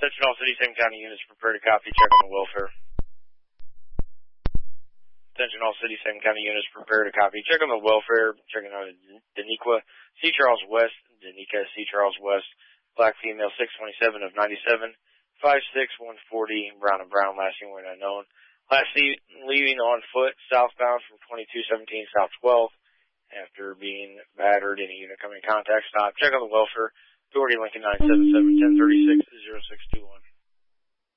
Attention all city, same county units, prepare to copy, check on the welfare. Attention all city, same county units, prepare to copy, check on the welfare, checking on Daniqua, C. Charles West, Danica, C. Charles West, black female, 627 of 97, 5'6", 140, brown and brown, last seen when unknown. Last seen leaving on foot, southbound from 2217 South 12, after being battered, any unit coming in contact, stop, check on the welfare, Authority Lincoln 977, 1036, 0621.